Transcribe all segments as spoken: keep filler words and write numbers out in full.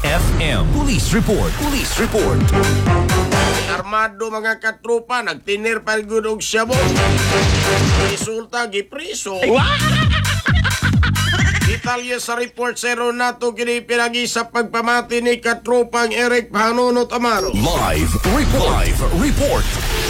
F M Police Report. Police Report. Armado mga katropa, nagtinir palgud og syabo. Resulta gipriso. Detalye sa report zero nato kini pinagi sa pagpamati ni katropang Eric Panunot Amaro. Live report. Live report.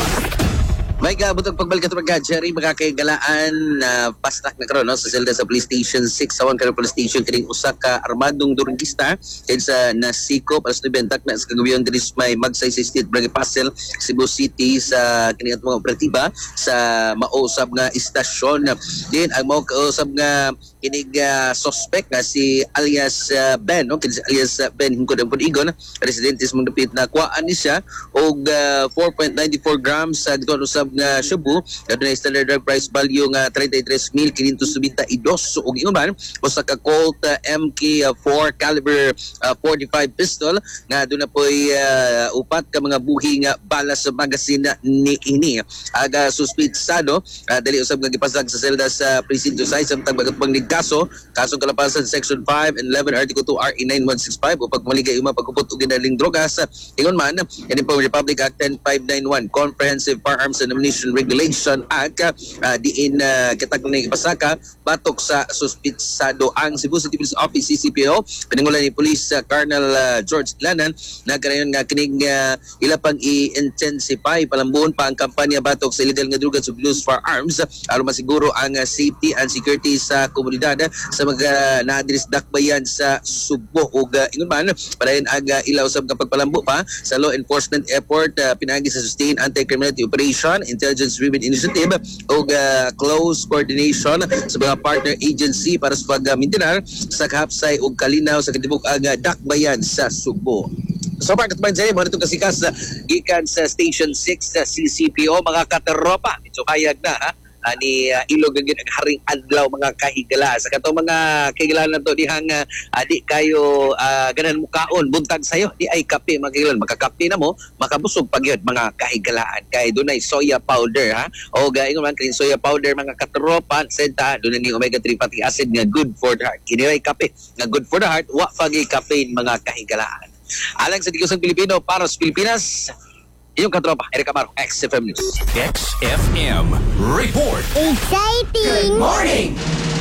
May kabutang pagbalik at mga Jerry, makakaigalaan na uh, pastak na karon no, sa selda sa Police Station six sa Karon Police Station kining usa ka armadong durugista kinsa nasikop alas nueve tak na sa kagabiyon diri may Magsay sa State Barangay Pasel, Cebu City sa kining mga operatiba sa mausab nga istasyon. Din ang mao kausab nga kining uh, suspect nga si alias uh, Ben no, kining si alias uh, Ben hingkod ang Pudigon, residente sa Mundapit na kuhaan ni siya og uh, four point nine four grams sa uh, gitong usab nga Cebu, adunay standard drug price value nga thirty-three mil quinientos ninety-two ug ingon man usa ka Colt uh, M K four caliber uh, forty-five pistol nga aduna poy uh, upat ka mga buhi nga bala sa magazine ni ini. Aga suspitsado uh, dali usab nga gipasag sa selda sa presinto side samtang bagatpang nig kaso kasong kalapasan section five and eleven article two R A nine one six five upag maligay uma pagkupot og ginaling drogas. Ingon man ini po Republic Act ten five ninety-one Comprehensive Firearms and Ammunition Regulation Act uh, diin uh, kitag na ipasaka batok sa suspitsado ang Cebu City Police Office C C P O pinangulan ni Police uh, Colonel uh, George Lanan na kanayon nga kining uh, ila pang i-intensify palambuon pa ang kampanya batok sa illegal nga drugs ug loose firearms aron masiguro ang uh, safety and security sa komunidad uh, sa mga naadres dakbayan sa Subo ug uh, ingon man padayon aga ilaw sa pagpalambo pa sa law enforcement effort uh, pinagi sa sustained anti-criminality operation, intelligence-driven initiative o uh, close coordination sa mga partner agency para sa pag-mintinar sa kahapsay o kalinaw sa katibuk aga dakbayan sa Subo. So far, katubang dyan, mga itong kasikas uh, gikan sa Station six sa C C P O, mga kateropa. Ito kayag na, ha? Uh, ni uh, Ilog ang haring adlaw mga kahigala sa kato mga kahigala na to dihang uh, di kayo uh, ganan mukaon buntag sayo di ay kape mga kahigala makakape na mo makabusog pagyod mga kahigalaan kay dunay soya powder ha o gaingon man kay soya powder mga katropa senta dunay ni omega three fatty acid nga good for the heart kini ay kape nga good for the heart wa pagi caffeine mga kahigalaan alang sa digosang Pilipino para sa Pilipinas. Yung katropa, Eric Amaro, X F M News. X F M Report. Exciting! Good morning!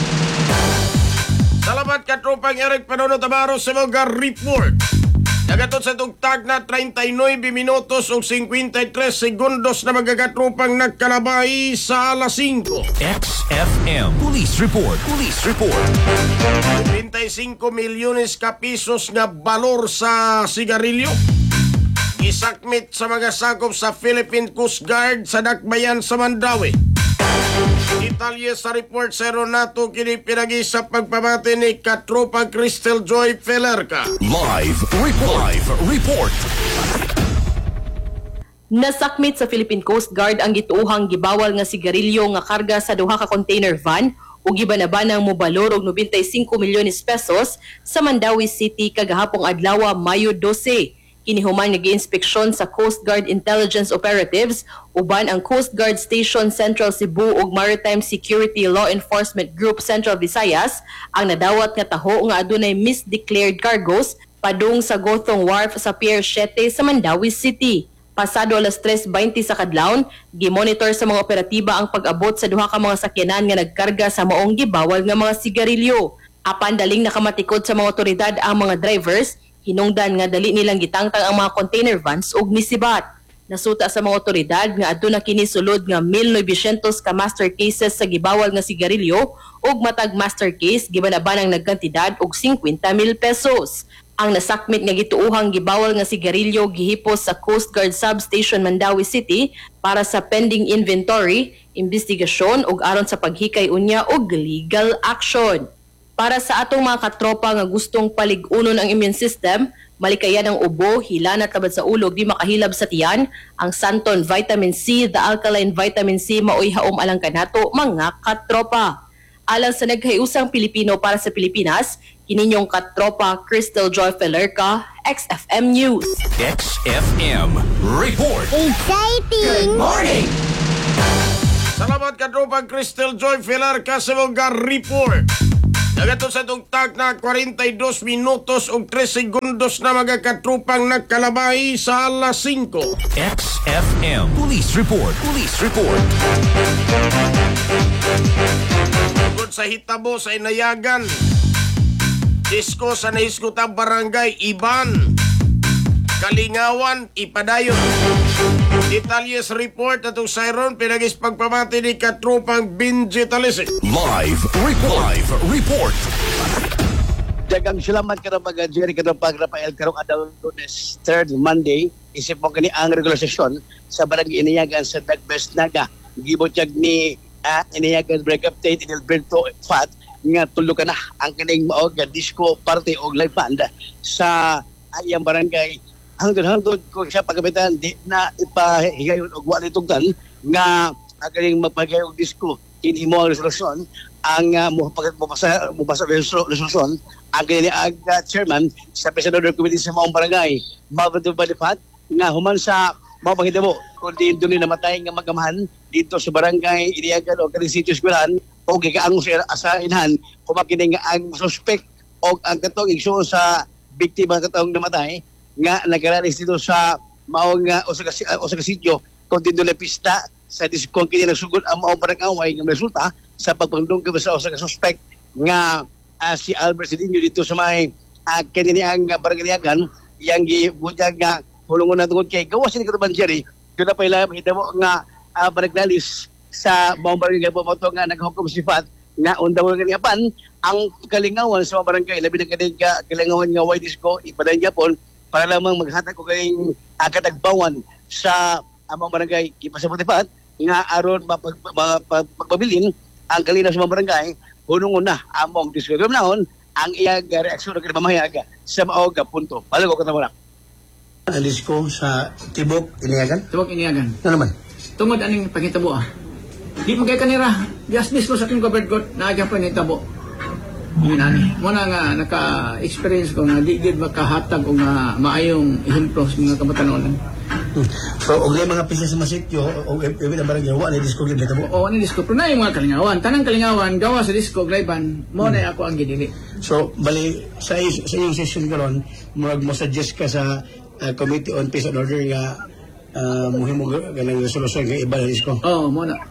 Salamat katropang Eric Panunot Amaro sa mga report. Nagatot sa tugtag na thirty-nine minutos o fifty-three segundos na magkakatropang nagkalabay sa alas five. X F M Police Report. Police Report. thirty-five milyones ka pisos nga balor sa sigarilyo. Isakmit sa mga sakop sa Philippine Coast Guard sa Dakbayan sa Mandawi. Detalye sa report zero nato kini pinagi sa pagpamati ni katropa Crystal Joy Felerca. Live report. Live report. Nasakmit sa Philippine Coast Guard ang gituuhang gibawal nga sigarilyo nga karga sa duha ka container van ug gibanabanang mobalor og ninety-five milyones pesos sa Mandawi City kagahapong adlaw Mayo twelve. Kinihuman nag-inspeksyon sa Coast Guard Intelligence Operatives uban ang Coast Guard Station Central Cebu ug Maritime Security Law Enforcement Group Central Visayas ang nadawat nga taho nga adunay misdeclared cargos padung sa Gothong Wharf sa Pier seven sa Mandawi City. Pasado alas tres twenty sa kadlawon, gimonitor sa mga operatiba ang pag-abot sa duha ka mga sakyanan nga nagkarga sa maong gibawal nga mga sigarilyo. Apan daling nakamatikod sa mga otoridad ang mga drivers, hinungdan nga dali nilang gitangtang ang mga container vans ug nisibat. Nasuta sa mga otoridad nga aduna kini sulod nga nineteen hundred ka master cases sa gibawal nga sigarilyo ug matag master case gibanabanang nagkantidad og fifty mil pesos. Ang nasakmit nga gituuhang gibawal nga sigarilyo gihipos sa Coast Guard Substation Mandawi City para sa pending inventory, investigasyon ug aron sa paghikay unya og legal action. Para sa atong mga katropa nga gustong palig-unon ang immune system, malikayan ang ubo, hila na tabad sa ulo, di makahilab sa tiyan, ang Santon Vitamin C, the alkaline vitamin C, maoy haom alang kanato, mga katropa. Alang sa naghiusang Pilipino para sa Pilipinas, kininyong katropa Crystal Joy Felerca, X F M News. X F M Report. Exciting! Good morning! Salamat katropa Crystal Joy Felerca sa mga report. Nagato sa tugtag na forty-two minutos ug three segundos na mga katrupang nagkalabay sa alas singko. X F M Police Report. Police Report. Tungkol sa hitabo sa Inayagan, disko sa nahiskutang barangay Iban, Kalingawan, Ipadayon. Detalyes report atong Siron pinagis pagpamati ni katrupang Benji Talisik. Live report. Live report. Dagang salamat ka na mga Jerry ka na pag Rafael karong adlaw Lunes third Monday isip mo kani ang regulasyon sa barangay Inayagan sa Dagbes Naga gibotag ni uh, Inayagan Break Update in Alberto Fat nga tulo ka na ang kaning mao nga disco party og live band sa ayang barangay hangtod-hangtod ko siya pagkapitan di na ipahigayon og wala tugtan nga ang kaning magpahigayon og disco kini mo ang resolusyon ang uh, mupasa mupasa resolusyon ang kini ang uh, chairman sa Presidential Committee sa maong barangay Mabado Balifat nga human sa mao panghitabo kundi doon namatay nga magamahan dito sa barangay Inayagan o kaning sitio eskwelahan o gikaangos sa inahan kumakini nga ang suspect o ang katong igsoon sa biktima katong namatay nga nagaralis dito sa maong uh, o sa o sa sitio kundi doon na pista sa diskong kini nagsugod ang maong barangay nga resulta sa pagpangdungkab sa usa ka suspect nga uh, si Albert Sidinho dito sa may uh, kanini ang uh, barangay yang gibutyag nga hulungon na tungod kay gawas ni Karuban Jerry doon na pala mahitabo nga uh, barangay sa maong barangay po moto nga naghukom si Fat nga undaw nga pan ang Kalingawan sa mga barangay labi na kaning Kalingawan nga white disco ipadan Japon para lamang maghatag ko kayong uh, katagbawan sa amang barangay ipasabot Fat nga aron mapagpabilin ang kalinaw sa mga barangay, hunong una among diskusyon nahon ang iyang reaksyon ng pamahayag sa maoga punto. Palago ka naman. Ang disco sa Tibok, Inayagan? Tibok, Inayagan. Ano naman? Tungod aning pangitabo ah. Di magay kanira. Just disco sa aking covered got na agang pangitabo. Yun ani. Muna nga naka-experience ko nga di gid makahatag o nga maayong ehemplo sa mga kabatanon. Hmm. So, og mga pisa sa masityo, o ebi na barangay, wala na disco gid mo. Oo, ano disco. Pero na yung mga Kalingawan. Tanang Kalingawan, gawa sa disco, Glayban, mo na hmm. ako ang gidili. So, bali, sa, sa iyong session karon, murag mo suggest ka sa uh, Committee on Peace and Order nga uh, muhimo ganang resolusyon nga iba na disco. Oo, mo na.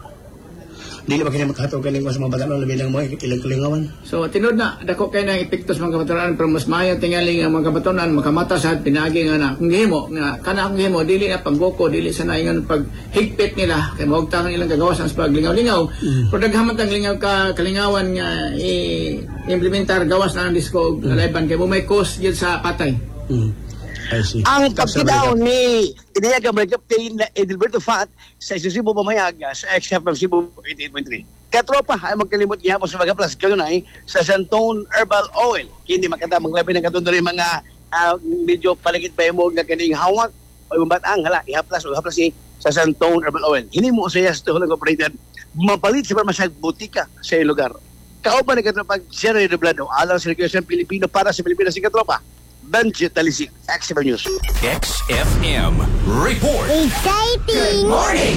Dili ba kini makahatog kaning sa mga batanon labi lang mo ilang Kalingawan? So tinod na dako kay nang epekto sa mga kabatanon pero mas maayo tingali nga mga kabatanon makamata sa pinagi nga na kung gihimo nga kana kung gihimo dili na paggoko dili sa naingon pag higpit nila kay mao tangan ilang gagawas sa paglingaw-lingaw. Mm. Pero daghaman tang lingaw ka Kalingawan nga i-implementar gawas na ang disco mm. Liban kay mo may cost gyud sa patay. Mm. Ang pagkidaw ni Inayagan Break Captain Edilberto Fat sa Cebu Pamayaga sa X F M Cebu eighty-eight point three. Katropa ay magkalimot niya po sa mga plus kanunay sa Santone Herbal Oil. Hindi makata maglabi ng katundo rin mga uh, medyo paligid pa mo nga kaning hawak o batang hala ihaplas o haplas si sa Santone Herbal Oil. Hindi mo sa yes to hulang operated mapalit sa masyag butika sa lugar. Kauban ni katropa Jerry Doblado alang sa Recreation Pilipino para sa Pilipinas si katropa. Benji Talisik, X F M News. X F M Report. Exciting! Good morning.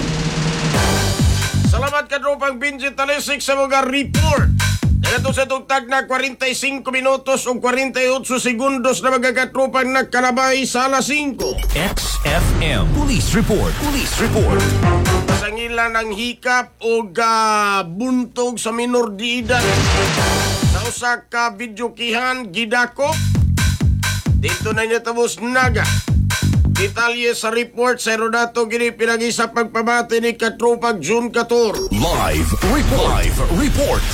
Salamat katropang Benji Talisik sa mga report. Ito sa tugtag na forty-five minutos o forty-eight segundos na mga katropang nagkalabay sa alas singko. X F M Police Report. Police Report. Sangilan ng hikap o uh, buntog sa minor de edad. Sa usa ka videokihan gidakop. Dito na niya tabos Naga. Detalye sa report sa Rodato gini pinagi sa pagpabati ni Katropag June Cator. Live report. Live report.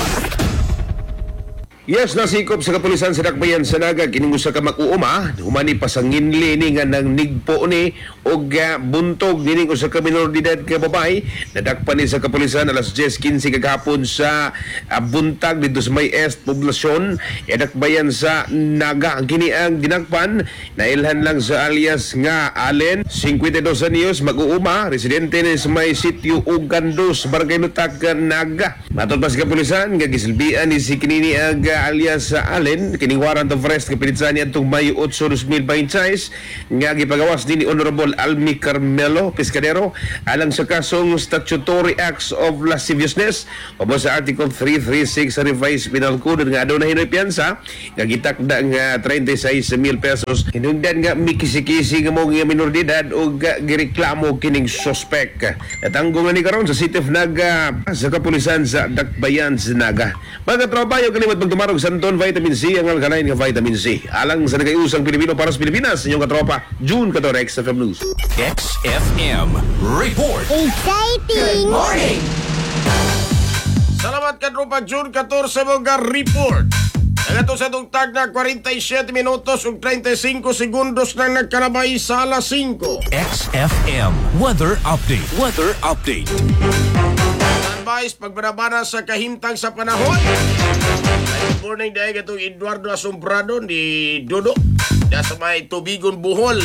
Yes, nasikop sa kapulisan sa Dakbayan sa Naga kining usa ka mag-uuma humani pasanginli ni nga nang nigpo ni og uh, buntog nining usa ka minor de edad ka babae nadakpan ni sa kapulisan alas ten fifteen kagahapon sa uh, buntag dito sa may Est poblasyon Dakbayan sa Naga. Ang kini ang dinakpan nailhan lang sa alias nga Allen fifty-two anyos mag-uuma residente ni sa may sitio Ugandos Barangay Lutak Naga. Matod pa sa kapulisan nga gisilbian ni si kinini ang uh, alias uh, Allen kining warrant of arrest nga pinitsa niya atong Mayo eight, two thousand twenty-six nga gipagawas din ni Honorable Almi Carmelo Pescadero alang sa kasong statutory acts of lasciviousness o sa Article three thirty-six sa Revised Penal Code nga aduna hinoy piyansa nga gitakda nga thirty-six mil pesos hinungdan nga mikisi-kisi nga mo nga minor de edad o uh, gireklamo kining suspect. Natanggo nga ni karon sa City of Naga sa kapulisan sa Dakbayan sa Naga. Mga tropa, yung kalimot magtumarog Santon Vitamin C ang alkaline nga vitamin C. Alang sa nagayusang Pilipino para sa Pilipinas, inyong katropa, June fourteen, X F M News. X F M Report. Exciting! Morning. Salamat ka tropa June fourteen mga report. Nagato sa itong tag na forty-seven minutos ug thirty-five segundos na nagkarabay sa alas five. X F M Weather Update. Weather Update. Advice pagbarabana sa kahimtang sa panahon. Good morning dahil itong Eduardo Asombrado ni Dodo. Da sa may Tubigon Bohol.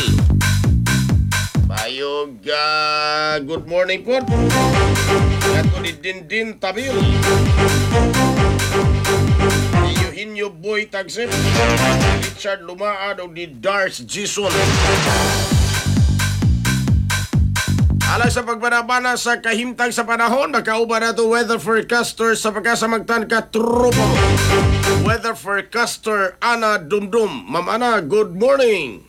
Bayog, uh, good morning po. Ito ni Dindin Tabil. Inyo Boy Tagsip, Richard Lumaan o ni Dars Gison. Alang sa pagbanabana sa kahimtang sa panahon, nakauban na ito weather forecaster sa pagkasamagtan ka tropa. Weather forecaster Ana Dumdum. Ma'am Ana, good morning.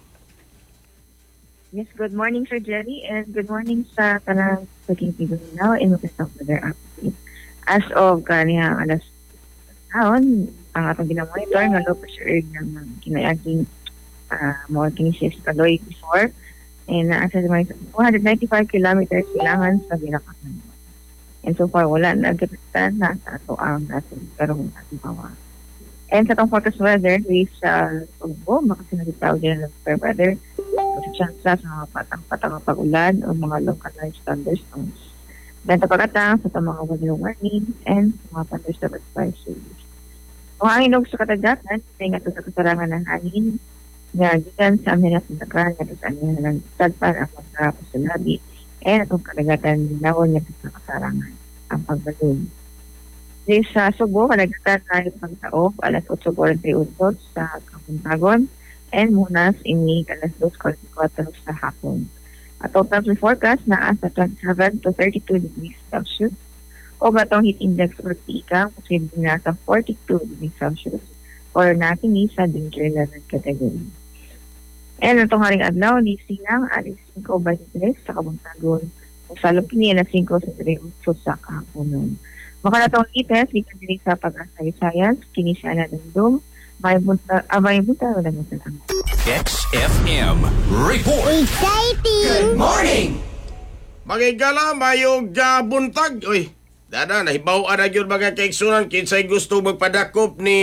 Yes, good morning Sir Jerry and good morning sa tanang pagking now in Mukastang Weather Update. As of kaniyang alas taon, ang atong ginamonitor nga low pressure area ng kinayaging uh, more kinesis kaloy before and uh, asa may two hundred ninety-five kilometers kailangan sa ginakasan. And so far, wala na nagkapitan na sa ato ang natin karong ating pawa. And sa itong forecast weather, with sa uh, Ugbo, makasinagitaw din ng fair weather, kasi chance sa mga patang-patang pag-ulan o mga localized thunderstorms. Then sa pagkatang sa itong mga weather warning and mga thunderstorm advisories. Kung ang inog sa katagatan, ay nga sa kasarangan ng hangin, nga gikan sa amin na sinagran, nga sa amin na ng tagpan ang mga pasulabi, eh itong katagatan nawon nga sa kasarangan ang pagbalon. Di sa Subo, kalagatan na yung pagtaof, alas eight forty-eight sa Kapuntagon, and Munas, ini alas two forty-four sa hapon. At total forecast na asa twenty-seven to thirty-two degrees Celsius, o batong heat index or P I C A, posible na sa forty-two degrees Celsius or natin sa danger level category. And itong haring adlaw, di silang alis five twenty-three sa Kabuntagon o sa Lupini na five thirty-eight sa kahaponon. Makalatong ites, di ka dili sa pag-asay science, kinisya na dundong, may bunta, ah, may bunta, wala mo sa tango. X F M Report. Exciting! Good morning. Magigala, mayong uh, buntag. Uy, dada, nahibaw na yun mga kaiksunan. Kinsay gusto magpadakop ni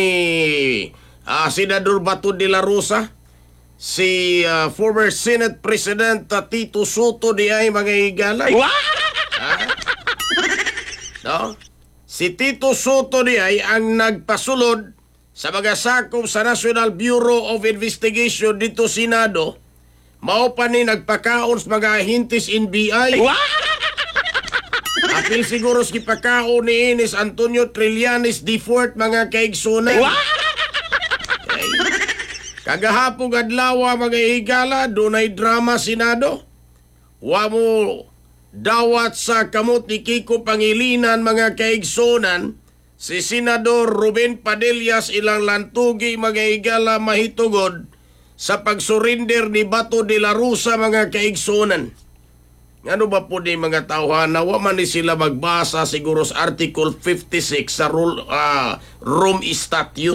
uh, Senador Bato de la Rosa. Si uh, former Senate President uh, Tito Soto di ay mga higala. Ha? No? Si Tito Soto di ay ang nagpasulod sa mga sakop sa National Bureau of Investigation dito Senado. Mao pa ni nagpakaon sa mga hintis N B I. Apil siguro si pagkaon ni Ines Antonio Trillanes D. Fort mga kaigsunan. Okay. Kagahapong adlaw mga higala, dunay drama Senado. Wa mo dawat sa kamot ni Kiko Pangilinan mga kaigsunan. Si Senador Ruben Padillas ilang lantugi mga higala mahitugod sa pagsurinder ni Bato de la Rosa mga kaigsunan. Ano ba po ni mga tawhana? Wa man ni sila magbasa siguro sa Article fifty-six sa rule, uh, Rome Statute.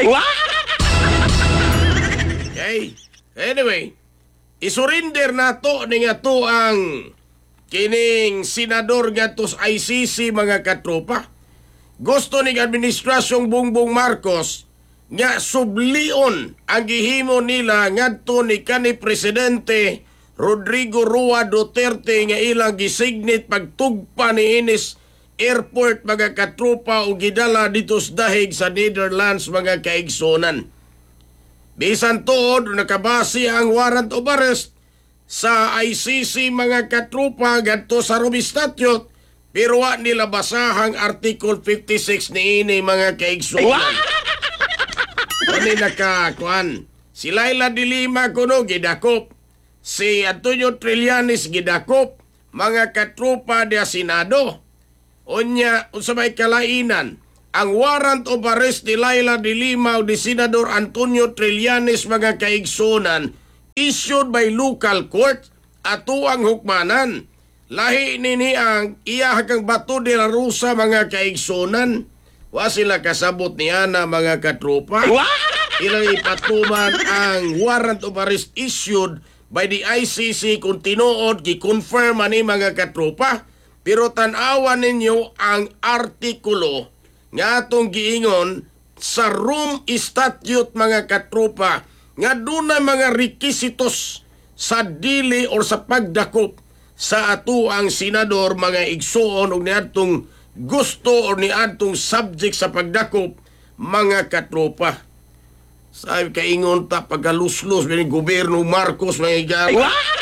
Okay. Anyway, isurinder na to ni nga to ang kining senador nga to sa I C C mga katropa. Gusto ning administrasyong Bongbong Marcos nga sublion ang gihimo nila ngadto ni kanhi presidente Rodrigo Roa Duterte nga ilang gisignit pagtugpa ni Ines Airport mga katropa o gidala dito sa dahig sa Netherlands mga kaigsonan. Bisan tuod nakabase ang warrant of arrest sa I C C mga katropa gadto sa Rome Statute pero wa nila basahang Article fifty-six ni ini mga kaigsonan. Kani nakakuan. Si Laila de Lima kuno gidakop. Si Antonio Trillanes gidakop. Mga katropa de Senado. Unya, unsa may kalainan. Ang warrant of arrest ni Laila de Lima o ni Senador Antonio Trillanes mga kaigsunan issued by local court ato ang hukmanan. Lahi nini ang iya kang Bato de la Rosa mga kaigsunan. Wa sila kasabot niya na mga katropa. Ilang ipatuman ang warrant of arrest issued by the I C C kung tinuod gi-confirm ani mga katropa. Pero tanawan ninyo ang artikulo nga atong giingon sa Rome Statute mga katropa nga dunay mga requisitos sa dili or sa pagdakop sa ato ang senador mga igsuon o niadtong gusto o niadtong subject sa pagdakop mga katropa. Sabi kaingon ta pagaluslos ng gobyerno Marcos mga igari.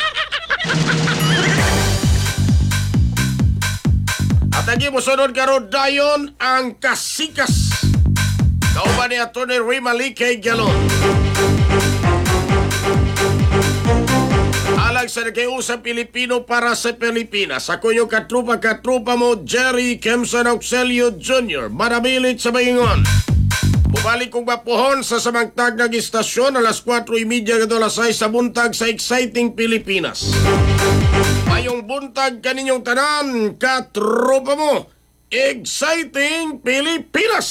At lagi mo sunod karon dayon ang kasikas. Kauban ni Atty. Rimali kay Galon. Alag sa nakiusap Pilipino para sa Pilipinas. Ako yung katrupa-katrupa mo, Jerry Kemson Auxilio Junior Manabilit sa Baingon. Bumalik kong mapuhon sa samangtag ng istasyon alas kwatro y media ng alas sais sa buntag sa Exciting Pilipinas. Mayong buntag kaninyong tanan, katrupa mo, Exciting Pilipinas!